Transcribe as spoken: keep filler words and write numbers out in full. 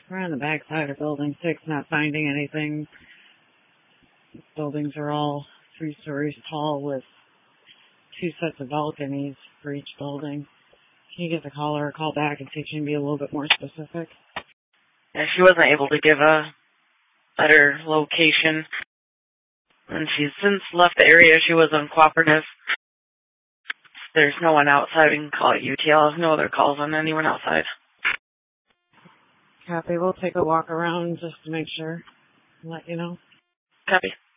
We're on the back side of building six, not finding anything. Buildings are all three stories tall with two sets of balconies for each building. Can you get the caller a call back and see if she can be a little bit more specific? Yeah, she wasn't able to give a better location. And she's since left the area. She was uncooperative. There's no one outside. We can call it U T L. No other calls on anyone outside. Copy. We'll take a walk around just to make sure and let you know. Copy.